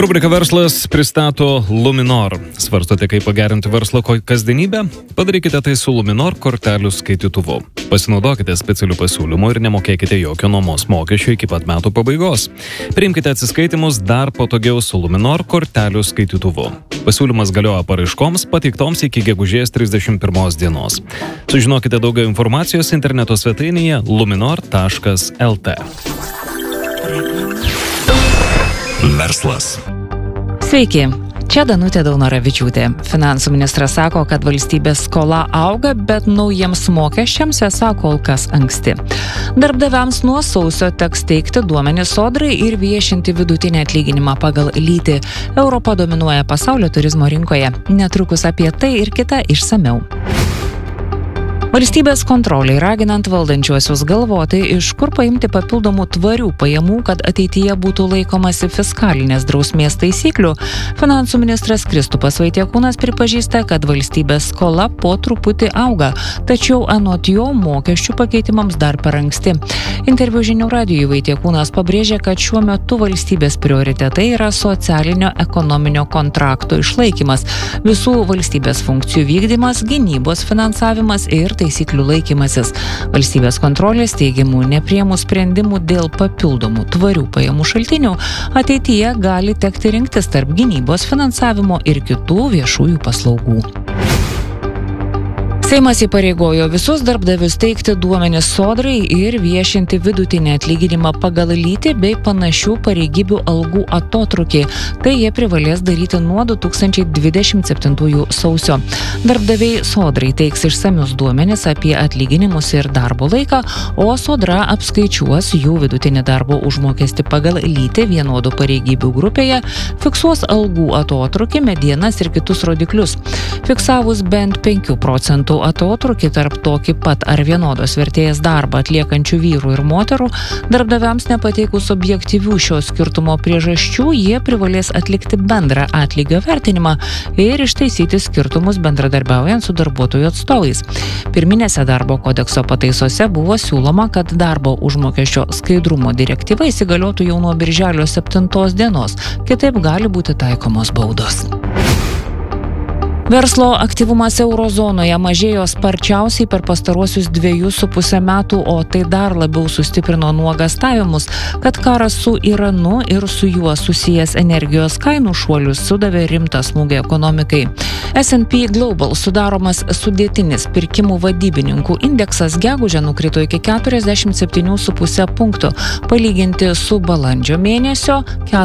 Rubrika Verslas pristato Luminor. Svarstote, kaip pagerinti verslo kasdienybę? Padarykite tai su Luminor kortelių skaitytuvu. Pasinaudokite specialių pasiūlymų ir nemokėkite jokio nuomos mokesčio iki pat metų pabaigos. Priimkite atsiskaitimus dar patogiau su Luminor kortelių skaitytuvu. Pasiūlymas galioja paraiškoms pateiktoms iki gegužės 31 dienos. Sužinokite daugiau informacijos interneto svetainėje luminor.lt. Verslas. Sveiki, čia Danutė Daunoravičiūtė. Finansų ministras sako, kad valstybės skola auga, bet naujiems mokesčiams esą kol kas anksti. Darbdaviams nuo sausio teks teikti duomenis Sodrai ir viešinti vidutinį atlyginimą pagal lytį. Europa dominuoja pasaulio turizmo rinkoje. Netrukus apie tai ir kita išsamiau. Valstybės kontroliai raginant valdančiuosius galvoti, iš kur paimti papildomų tvarių pajamų, kad ateityje būtų laikomasi fiskalinės drausmės taisyklių, finansų ministras Kristupas Vaitiekūnas pripažįsta, kad valstybės skola po truputį auga, tačiau anot jo mokesčių pakeitimams dar per anksti. Interviu Žinių radijui Vaitiekūnas pabrėžė, kad šiuo metu valstybės prioritetai yra socialinio ekonominio kontrakto išlaikymas, visų valstybės funkcijų vykdymas, gynybos finansavimas ir taisyklių laikymasis. Valstybės kontrolės teigiamų nepriėmus sprendimų dėl papildomų tvarių pajamų šaltinių ateityje gali tekti rinktis tarp gynybos finansavimo ir kitų viešųjų paslaugų. Seimas įpareigojo visus darbdavius teikti duomenis Sodrai ir viešinti vidutinį atlyginimą pagal lytį bei panašių pareigybių algų atotrūkį. Tai jie privalės daryti nuo 2027 sausio. Darbdaviai Sodrai teiks išsamius duomenis apie atlyginimus ir darbo laiką, o Sodra apskaičiuos jų vidutinį darbo užmokestį pagal lytį vienodų pareigybių grupėje, fiksuos algų atotrūkį, medienas ir kitus rodiklius. Fiksavus bent 5% atotrūkį tarp tokį pat ar vienodos vertės darbą atliekančių vyrų ir moterų, darbdaviams nepateikus objektyvių šio skirtumo priežasčių, jie privalės atlikti bendrą atlygio vertinimą ir ištaisyti skirtumus bendradarbiaujant su darbuotojų atstovais. Pirminėse darbo kodekso pataisose buvo siūloma, kad darbo užmokesčio skaidrumo direktyva įsigaliotų jau nuo birželio 7 dienos, kitaip gali būti taikomos baudos. Verslo aktyvumas eurozonoje mažėjo sparčiausiai per pastaruosius 2,5 metų, o tai dar labiau sustiprino nuogąstavimus, kad karas su Iranu ir su juo susijęs energijos kainų šuolius sudavė rimtą smūgį ekonomikai. S&P Global sudaromas sudėtinis pirkimų vadybininkų indeksas gegužę nukrito iki 47,5 punktų, palyginti su balandžio mėnesio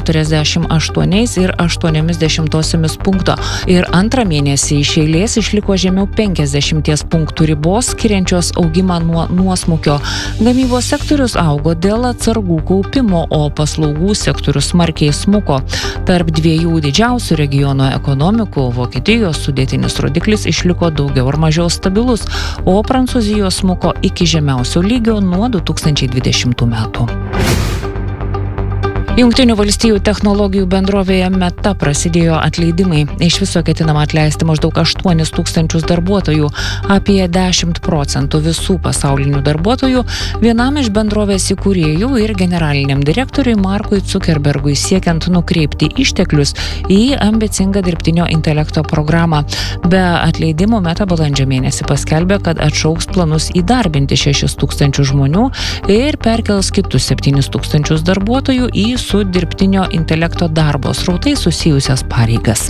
48,8 punkto ir antrą mėnesį iš eilės išliko žemiau 50 punktų ribos, skiriančios augimą nuo nuosmukio. Gamybos sektorius augo dėl atsargų kaupimo, o paslaugų sektorius smarkiai smuko. Tarp dviejų didžiausių regiono ekonomikų Vokietijos sudėtinis rodiklis išliko daugiau ar mažiau stabilus, o Prancūzijos smuko iki žemiausio lygio nuo 2020 metų. Jungtinių valstijų technologijų bendrovėje Meta prasidėjo atleidimai. Iš viso ketinama atleisti maždaug 8,000 darbuotojų, apie 10% visų pasaulinių darbuotojų, vienam iš bendrovės įkūrėjų ir generaliniam direktoriui Markui Zuckerbergui siekiant nukreipti išteklius į ambicingą dirbtinio intelekto programą. Be atleidimo Meta balandžio mėnesį paskelbė, kad atšauks planus įdarbinti 6,000 žmonių ir perkels kitus 7,000 darbuotojų į su dirbtinio intelekto darbo srautais susijusias pareigas.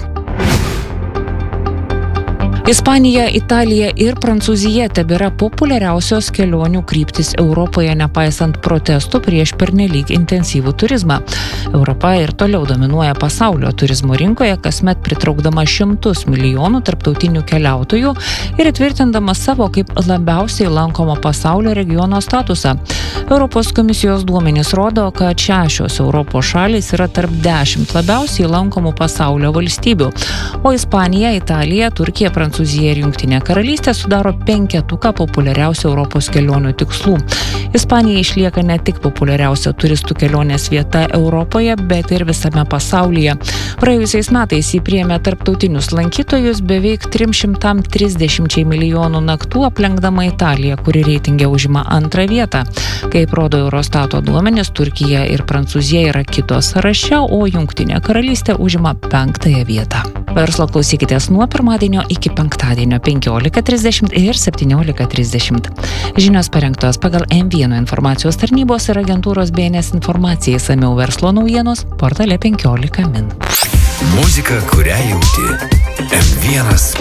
Ispanija, Italija ir Prancūzija tebėra populiariausios kelionių kryptis Europoje, nepaisant protestų prieš pernelyg intensyvų turizmą. Europa ir toliau dominuoja pasaulio turizmo rinkoje, kasmet pritraukdama šimtus milijonų tarptautinių keliautojų ir įtvirtindama savo kaip labiausiai lankomo pasaulio regiono statusą. Europos komisijos duomenys rodo, kad 6 Europos šalys yra tarp 10 labiausiai lankomų pasaulio valstybių, o Ispanija, Italija, Turkija, Prancūzija Prancūzija ir Jungtinė karalystė sudaro 5 populiariausių Europos kelionių tikslų. Ispanija išlieka ne tik populiariausia turistų kelionės vieta Europoje, bet ir visame pasaulyje. Praėjusiais metais jį priėmė tarptautinius lankytojus beveik 330 milijonų naktų, aplenkdama Italiją, kuri reitinge užima 2 vietą. Kaip rodo Eurostato duomenys, Turkija ir Prancūzija yra kitos sąraše, o Jungtinė karalystė užima 5 vietą. Verslo klausykitės nuo pirmadienio iki penktadienio 15:30 ir 17:30. Žinios parengtos pagal M1 informacijos tarnybos ir agentūros BNS informacijai. Išsamiau verslo naujienos portale 15 min. Muzika, kurią jauti. M1